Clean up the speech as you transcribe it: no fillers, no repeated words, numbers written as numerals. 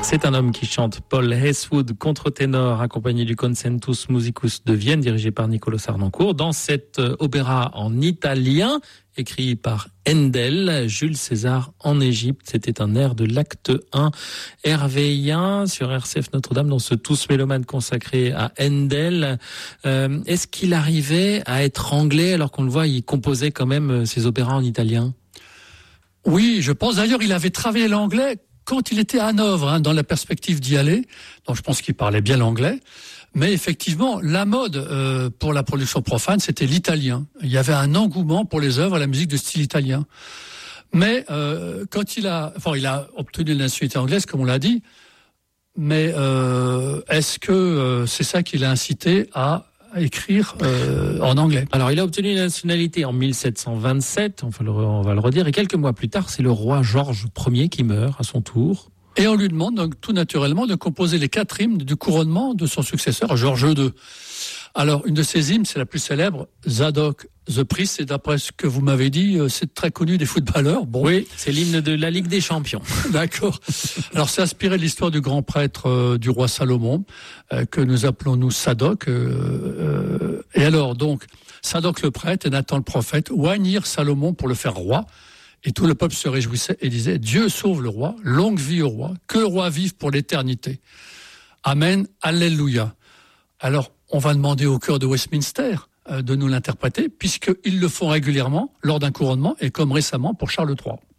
C'est un homme qui chante, Paul Heywood, contre-ténor, accompagné du Concentus Musicus de Vienne, dirigé par Niccolò Sarnoncourt, dans cet opéra en italien, écrit par Handel, Jules César en Égypte. C'était un air de l'acte 1 hervéien sur RCF Notre-Dame, dans ce Tous Mélomanes consacré à Handel. Est-ce qu'il arrivait à être anglais, alors qu'on le voit, il composait quand même ses opéras en italien? Oui, je pense. D'ailleurs, il avait travaillé l'anglais quand il était à Hanovre, dans la perspective d'y aller. Donc, je pense qu'il parlait bien l'anglais. Mais effectivement, la mode pour la production profane, c'était l'italien. Il y avait un engouement pour les œuvres à la musique de style italien. Mais quand il a obtenu la nationalité anglaise, comme on l'a dit. Mais est-ce que c'est ça qui l'a incité à écrire en anglais? Alors, il a obtenu une nationalité en 1727, on va le redire, et quelques mois plus tard, c'est le roi Georges Ier qui meurt à son tour. Et on lui demande donc tout naturellement de composer les 4 hymnes du couronnement de son successeur, Georges II. Alors, une de ces hymnes, c'est la plus célèbre, Zadok the Priest, et d'après ce que vous m'avez dit, c'est très connu des footballeurs. Bon. Oui, c'est l'hymne de la Ligue des Champions. D'accord. Alors, c'est inspiré de l'histoire du grand prêtre du roi Salomon, que nous appelons nous Sadoc. Et alors, donc, Sadoc le prêtre et Nathan le prophète oignirent Salomon pour le faire roi. Et tout le peuple se réjouissait et disait « Dieu sauve le roi, longue vie au roi, que le roi vive pour l'éternité. Amen, alléluia. » Alors, on va demander au chœur de Westminster de nous l'interpréter, puisqu'ils le font régulièrement lors d'un couronnement, et comme récemment pour Charles III.